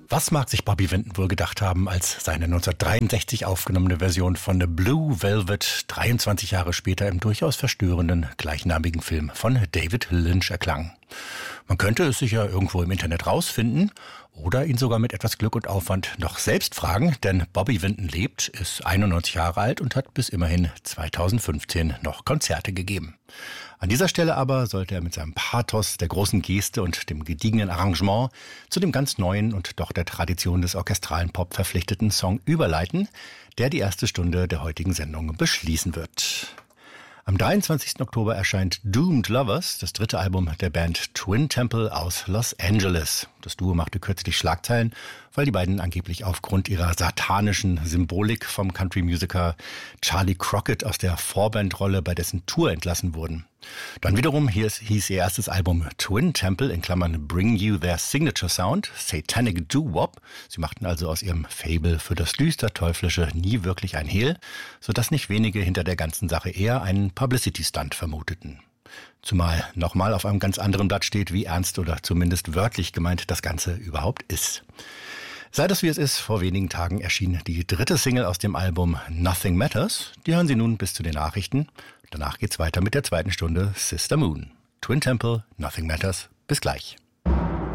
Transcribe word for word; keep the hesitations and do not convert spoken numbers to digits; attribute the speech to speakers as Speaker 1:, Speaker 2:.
Speaker 1: Was mag sich Bobby Vinton wohl gedacht haben, als seine neunzehnhundertdreiundsechzig aufgenommene Version von The Blue Velvet dreiundzwanzig Jahre später im durchaus verstörenden gleichnamigen Film von David Lynch erklang? Man könnte es sicher irgendwo im Internet rausfinden oder ihn sogar mit etwas Glück und Aufwand noch selbst fragen, denn Bobby Vinton lebt, ist einundneunzig Jahre alt und hat bis immerhin zweitausendfünfzehn noch Konzerte gegeben. An dieser Stelle aber sollte er mit seinem Pathos, der großen Geste und dem gediegenen Arrangement zu dem ganz neuen und doch der Tradition des orchestralen Pop verpflichteten Song überleiten, der die erste Stunde der heutigen Sendung beschließen wird. Am dreiundzwanzigsten Oktober erscheint Doomed Lovers, das dritte Album der Band Twin Temple aus Los Angeles. Das Duo machte kürzlich Schlagzeilen, weil die beiden angeblich aufgrund ihrer satanischen Symbolik vom Country-Musiker Charlie Crockett aus der Vorbandrolle bei dessen Tour entlassen wurden. Dann wiederum hier hieß ihr erstes Album Twin Temple in Klammern Bring You Their Signature Sound, Satanic Doo-Wop. Sie machten also aus ihrem Faible für das düster-teuflische nie wirklich ein Hehl, sodass nicht wenige hinter der ganzen Sache eher einen Publicity-Stunt vermuteten. Zumal nochmal auf einem ganz anderen Blatt steht, wie ernst oder zumindest wörtlich gemeint das Ganze überhaupt ist. Sei das wie es ist, vor wenigen Tagen erschien die dritte Single aus dem Album Nothing Matters. Die hören Sie nun bis zu den Nachrichten. Danach geht's weiter mit der zweiten Stunde Sister Moon. Twin Temple, Nothing Matters. Bis gleich.